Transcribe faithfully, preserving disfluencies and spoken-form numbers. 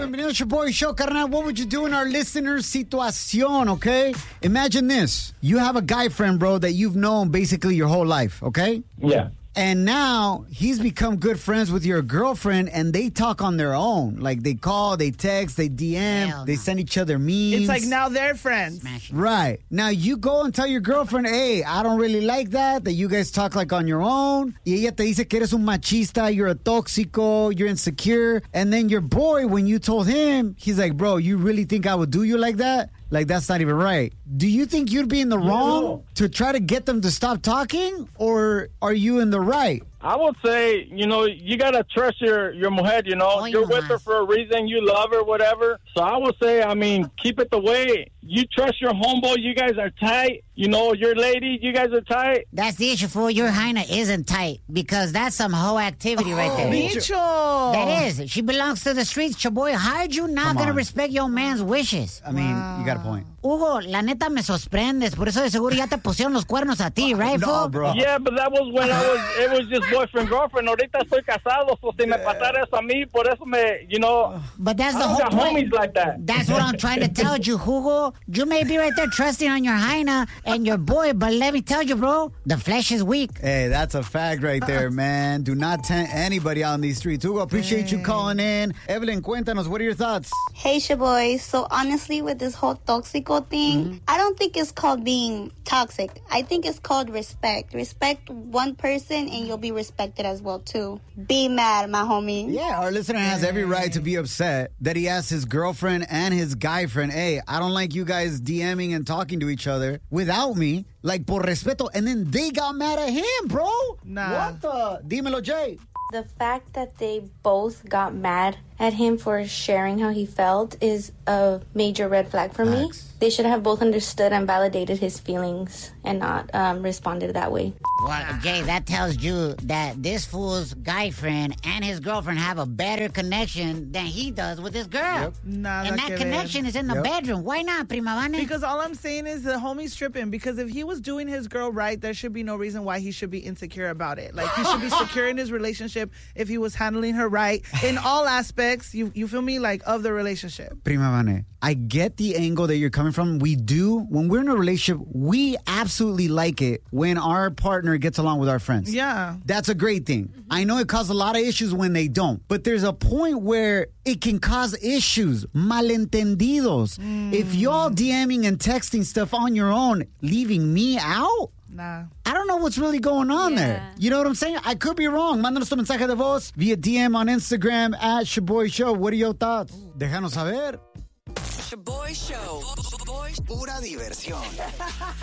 bienvenido a Shaboy Show, carnal. What would you do in our listener's situación, okay? Imagine this. You have a guy friend, bro, that you've known basically your whole life, okay? Yeah. And now he's become good friends with your girlfriend, and they talk on their own. Like, they call, they text, they D M, Hell they no. send each other memes. It's like now they're friends. Smash it. Right. Now, you go and tell your girlfriend, hey, I don't really like that, that you guys talk like on your own. Y ella te dice que eres un machista, you're a tóxico, you're insecure. And then your boy, when you told him, he's like, bro, you really think I would do you like that? Like, that's not even right. Do you think you'd be in the wrong No. to try to get them to stop talking? Or are you in the right? I would say, you know, you got to trust your, your mujer, you know. Oh, You're you with her must. for a reason. You love her, whatever. So I would say, I mean, keep it the way. You trust your homeboy. You guys are tight. You know, your lady, you guys are tight. That's the issue, fool. Your hyena isn't tight because that's some hoe activity right there. Micho. That is. She belongs to the streets. Chaboy, how are you not Come going to on. respect your man's wishes? I mean, you got a point. Hugo, la neta me sorprendes. Por eso de seguro ya te pusieron los cuernos a ti, right, No, fool? bro. Yeah, but that was when I was, it was just boyfriend, girlfriend. Ahorita estoy casado, so si me pasara eso a mí, por eso me, you know, But that's I the don't whole got point. homies like that. That's what I'm trying to tell you, Hugo. You may be right there trusting on your hyena and your boy, but let me tell you, bro, the flesh is weak. Hey, that's a fact right there, man. Do not tempt anybody out in these streets. Hugo, appreciate you calling in. Evelyn, cuéntanos, what are your thoughts? Hey, Shaboy. So honestly, with this whole toxico thing, I don't think it's called being toxic. I think it's called respect. Respect one person and you'll be respected as well, too. Be mad, my homie. Yeah, our listener has every right to be upset that he asked his girlfriend and his guy friend, hey, I don't like you guys DMing and talking to each other without me, like, por respeto. And then they got mad at him, bro. Nah. What the? Dímelo, Jay. The fact that they both got mad at him for sharing how he felt is a major red flag for me. Facts. They should have both understood and validated his feelings and not um, responded that way. Well, Jay, that tells you that this fool's guy friend and his girlfriend have a better connection than he does with his girl. Nada And que that ver. connection is in the Yep. bedroom. Why not, Prima Vane? Because all I'm saying is the homie's tripping. Because if he was doing his girl right, there should be no reason why he should be insecure about it. Like, he should be secure in his relationship if he was handling her right in all aspects, you you feel me, like, of the relationship. Prima Vane, I get the angle that you're coming from. We do. When we're in a relationship, we absolutely like it when our partner gets along with our friends. Yeah. That's a great thing. I know it causes a lot of issues when they don't, but there's a point where it can cause issues, malentendidos. If y'all DMing and texting stuff on your own, leaving me out, Nah. I don't know what's really going on Yeah. there. You know what I'm saying? I could be wrong. Mándanos tu mensaje de voz via D M on Instagram at Shaboy Show. What are your thoughts? Déjanos saber. Shaboy Show. Pura diversión.